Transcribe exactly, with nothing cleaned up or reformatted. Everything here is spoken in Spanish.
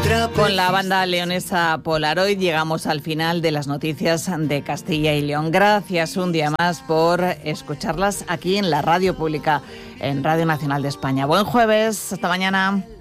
Con la banda leonesa Polaroid llegamos al final de las noticias de Castilla y León. Gracias un día más por escucharlas aquí en la radio pública, en Radio Nacional de España. Buen jueves, hasta mañana.